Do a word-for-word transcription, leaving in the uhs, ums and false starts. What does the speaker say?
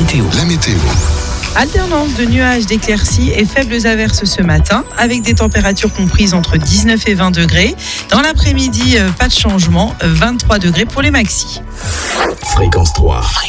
météo. La météo. Alternance de nuages, d'éclaircies et faibles averses ce matin, avec des températures comprises entre dix-neuf et vingt degrés. Dans l'après-midi, pas de changement, vingt-trois degrés pour les maxis. Fréquence trois.